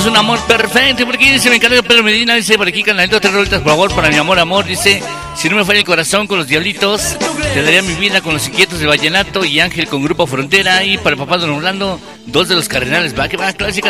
un amor perfecto. Por aquí dice, me encargo Pedro Medina, dice, por aquí canalito 3 rolitas, por favor, para mi amor, dice, si no me falla el corazón con los Diablitos, te daría mi vida con los Inquietos de Vallenato y Ángel con Grupo Frontera, y para el papá Don Orlando, 2 de los Cardenales, va, que va, clásica.